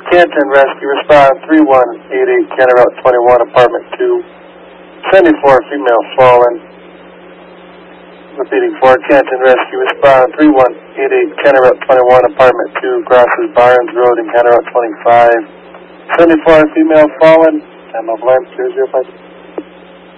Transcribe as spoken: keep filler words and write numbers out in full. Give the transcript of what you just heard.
Canton Rescue, respond three one eight eight, Canton Route twenty-one, apartment two. seventy-four, female fallen. Repeating for Canton Rescue, respond three one eight eight, Canton Route twenty-one, apartment two, crosses Barnes Road in Canton Route twenty-five. seventy-four, female fallen. Time of land, zero zero five.